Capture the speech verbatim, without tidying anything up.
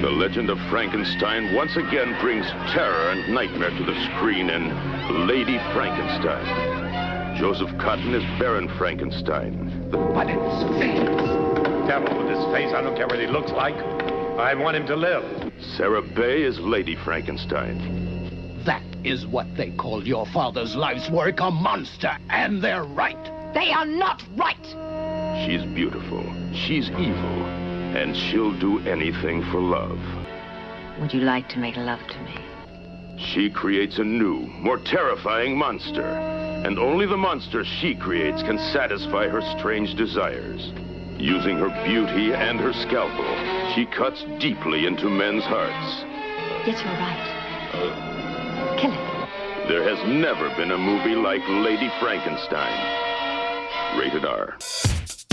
The Legend of Frankenstein once again brings terror and nightmare to the screen in Lady Frankenstein. Joseph Cotten is Baron Frankenstein. The But it's devil with his face. I don't care what he looks like. I want him to live. Sarah Bay is Lady Frankenstein. That is what they call your father's life's work, a monster, and they're right. They are not right. She's beautiful, she's evil, and she'll do anything for love. Would you like to make love to me? She creates a new, more terrifying monster, and only the monster she creates can satisfy her strange desires. Using her beauty and her scalpel, she cuts deeply into men's hearts. Yes, you're right. Kill it. There has never been a movie like Lady Frankenstein. Rated R.